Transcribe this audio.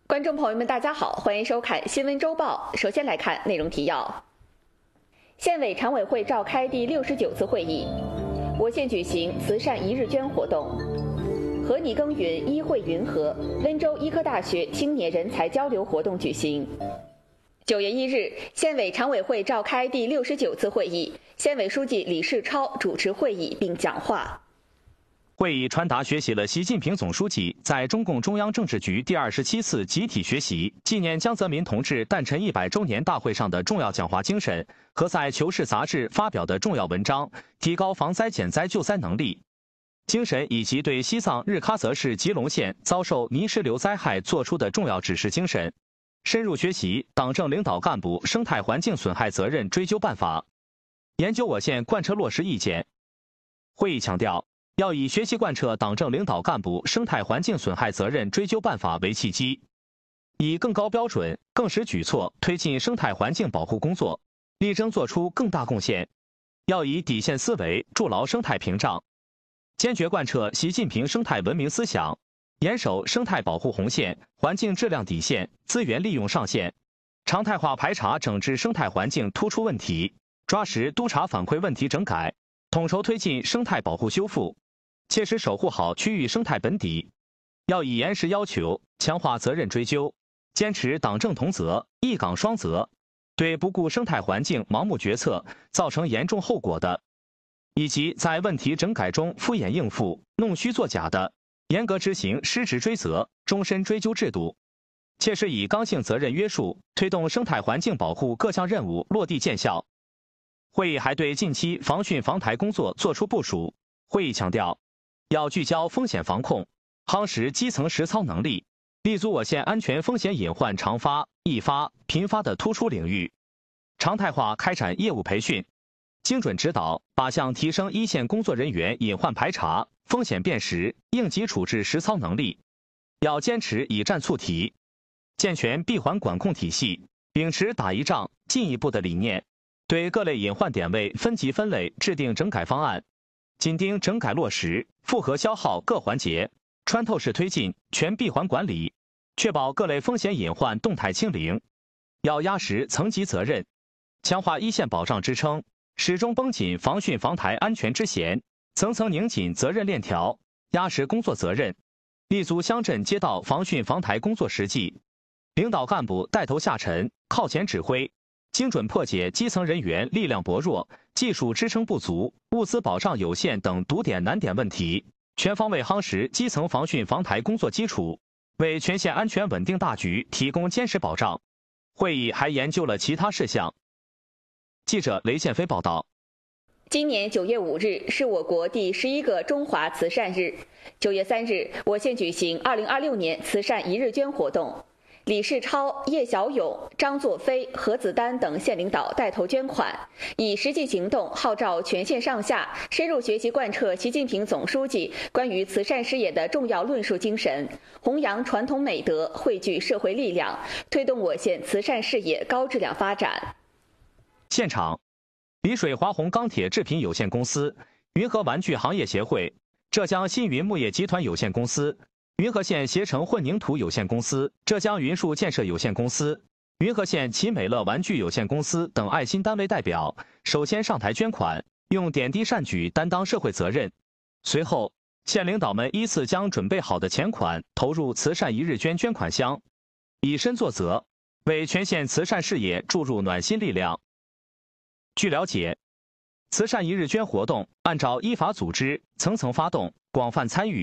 观众朋友们，大家好，欢迎收看《新闻周报》。首先来看内容提要：县委常委会召开第69次会议，我县举行慈善一日捐活动。和你耕耘医惠云和，温州医科大学青年人才交流活动举行。9月1日，县委常委会召开第69次会议，县委书记李世超主持会议并讲话。 会议传达学习了习近平总书记在中共中央政治局第27次集体学习纪念江泽民同志诞辰100周年大会上的重要讲话精神和在《求是》杂志发表的重要文章，提高防灾减灾救灾能力精神，以及对西藏日喀则市吉隆县遭受泥石流灾害作出的重要指示精神，深入学习党政领导干部生态环境损害责任追究办法，研究我县贯彻落实意见。会议强调，要以学习贯彻党政领导干部生态环境损害责任追究办法为契机，以更高标准、更实举措推进生态环境保护工作，力争做出更大贡献。要以底线思维筑牢生态屏障，坚决贯彻习近平生态文明思想，严守生态保护红线、环境质量底线、资源利用上限，常态化排查整治生态环境突出问题，抓实督查反馈问题整改，统筹推进生态保护修复，切实守护好区域生态本底。要以严实要求强化责任追究，坚持党政同责、一岗双责，对不顾生态环境盲目决策造成严重后果的，以及在问题整改中敷衍应付、弄虚作假的，严格执行失职追责、终身追究制度，切实以刚性责任约束推动生态环境保护各项任务落地见效。会议还对近期防汛防台工作作出部署。会议强调，要聚焦风险防控，夯实基层实操能力，立足我县安全风险隐患常发、易发、频发的突出领域，常态化开展业务培训，精准指导靶向提升一线工作人员隐患排查、风险辨识、应急处置实操能力。要坚持以战促提，健全闭环管控体系，秉持打一仗进一步的理念，对各类隐患点位分级分类制定整改方案，紧盯整改落实、负荷消耗各环节，穿透式推进全闭环管理，确保各类风险隐患动态清零。要压实层级责任，强化一线保障支撑，始终绷紧防汛防台安全支弦，层层拧紧责任链条，压实工作责任，立足乡镇街道防汛防台工作实际，领导干部带头下沉，靠前指挥，精准破解基层人员力量薄弱、技术支撑不足、物资保障有限等堵点难点问题，全方位夯实基层防汛防台工作基础，为全县安全稳定大局提供坚实保障。会议还研究了其他事项。记者雷建飞报道。 今年9月5日是我国第11个中华慈善日。9月3日，我县举行2026年慈善一日捐活动。李世超、叶小勇、张作飞、何子丹等县领导带头捐款，以实际行动号召全县上下深入学习贯彻习近平总书记关于慈善事业的重要论述精神，弘扬传统美德，汇聚社会力量，推动我县慈善事业高质量发展。 现场，丽水华虹钢铁制品有限公司、云和玩具行业协会、浙江新云木业集团有限公司、云和县携程混凝土有限公司、浙江云树建设有限公司、云和县奇美乐玩具有限公司等爱心单位代表首先上台捐款，用点滴善举担当社会责任。随后，县领导们依次将准备好的钱款投入慈善一日捐捐款箱，以身作则，为全县慈善事业注入暖心力量。据了解，慈善一日捐活动按照依法组织、层层发动、广泛参与、